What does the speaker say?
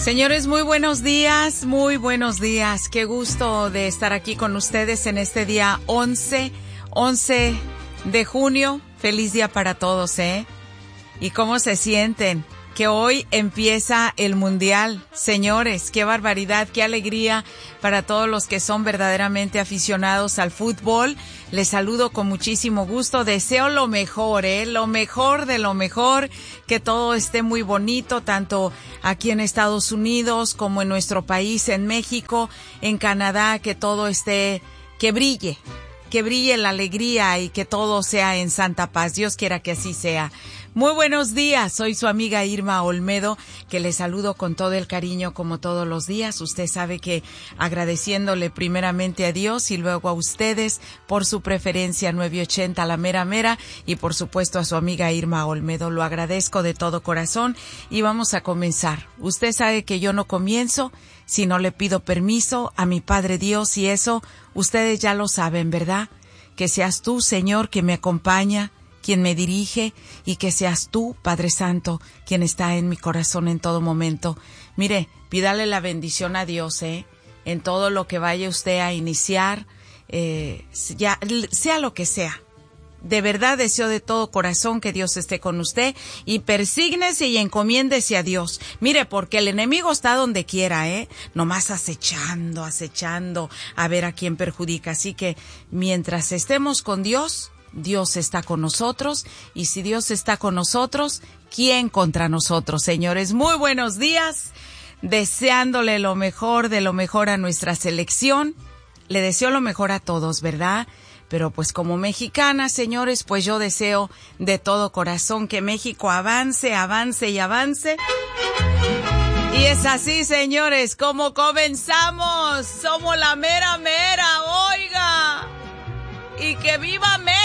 Señores, muy buenos días, muy buenos días. Qué gusto de estar aquí con ustedes en este día 11 de junio. Feliz día para todos, ¿eh? ¿Y cómo se sienten? Que hoy empieza el Mundial. Señores, qué barbaridad, qué alegría para todos los que son verdaderamente aficionados al fútbol. Les saludo con muchísimo gusto. Deseo lo mejor, lo mejor de lo mejor. Que todo esté muy bonito, tanto aquí en Estados Unidos como en nuestro país, en México, en Canadá, que todo esté, que brille la alegría y que todo sea en santa paz. Dios quiera que así sea. Muy buenos días, soy su amiga Irma Olmedo, que les saludo con todo el cariño como todos los días. Usted sabe que agradeciéndole primeramente a Dios y luego a ustedes por su preferencia 980 la mera mera y por supuesto a su amiga Irma Olmedo. Lo agradezco de todo corazón y vamos a comenzar. Usted sabe que yo no comienzo si no le pido permiso a mi Padre Dios y eso ustedes ya lo saben, ¿verdad? Que seas tú, Señor, que me acompaña, quien me dirige, y que seas tú, Padre Santo, quien está en mi corazón en todo momento. Mire, pídale la bendición a Dios, en todo lo que vaya usted a iniciar, ya sea lo que sea. De verdad deseo de todo corazón que Dios esté con usted y persígnese y encomiéndese a Dios. Mire, porque el enemigo está donde quiera, nomás acechando, a ver a quién perjudica. Así que mientras estemos con Dios, Dios está con nosotros, y si Dios está con nosotros, ¿quién contra nosotros? Señores, muy buenos días, deseándole lo mejor de lo mejor a nuestra selección. Le deseo lo mejor a todos, ¿verdad? Pero pues como mexicana, señores, pues yo deseo de todo corazón que México avance. Y es así, señores, como comenzamos. Somos la mera mera, oiga. Y que viva México.